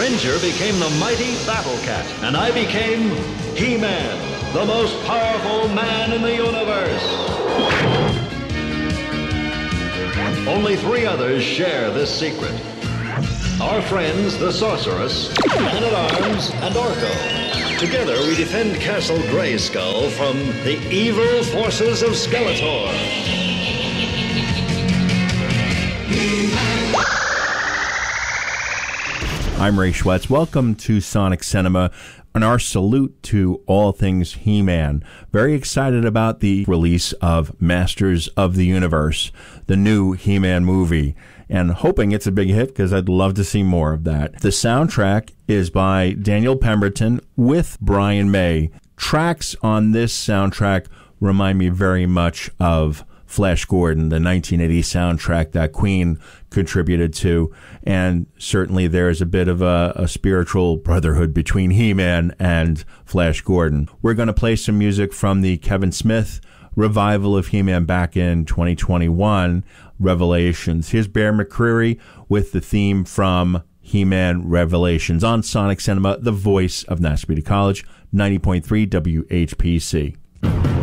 Cringer became the mighty Battle Cat, and I became He-Man, the most powerful man in the universe. Only 3 others share this secret. Our friends, the Sorceress, Man-at-Arms, and Orko. Together, we defend Castle Grayskull from the evil forces of Skeletor. I'm Ray Schwetz. Welcome to Sonic Cinema and our salute to all things He-Man. Very excited about the release of Masters of the Universe, the new He-Man movie, and hoping it's a big hit because I'd love to see more of that. The soundtrack is by Daniel Pemberton with Brian May. Tracks on this soundtrack remind me very much of Flash Gordon, the 1980 soundtrack that Queen contributed to, and certainly there's a bit of a spiritual brotherhood between He-Man and Flash Gordon. We're going to play some music from the Kevin Smith revival of He-Man back in 2021, Revelations. Here's Bear McCreary with the theme from He-Man Revelations on Sonic Cinema, the voice of Naspeedy College, 90.3 WHPC.